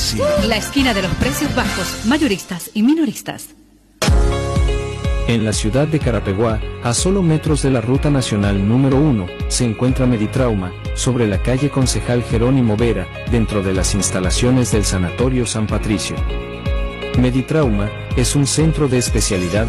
Farmacia. La esquina de los precios bajos, mayoristas y minoristas. En la ciudad de Carapeguá, a solo metros de la ruta nacional número 1, se encuentra Meditrauma, sobre la calle Concejal Jerónimo Vera, dentro de las instalaciones del Sanatorio San Patricio. Meditrauma es un centro de especialidades